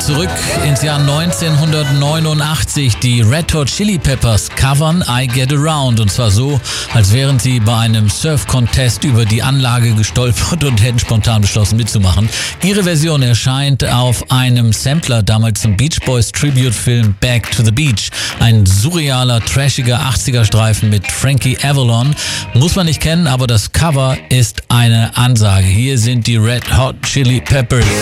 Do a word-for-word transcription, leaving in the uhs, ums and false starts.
zurück ins Jahr neunzehnhundertneunundachtzig. Die Red Hot Chili Peppers covern I Get Around, und zwar so, als wären sie bei einem Surf-Contest über die Anlage gestolpert und hätten spontan beschlossen mitzumachen. Ihre Version erscheint auf einem Sampler, damals zum Beach Boys Tribute-Film Back to the Beach. Ein surrealer, trashiger achtziger-Streifen mit Frankie Avalon. Muss man nicht kennen, aber das Cover ist eine Ansage. Hier sind die Red Hot Chili Peppers.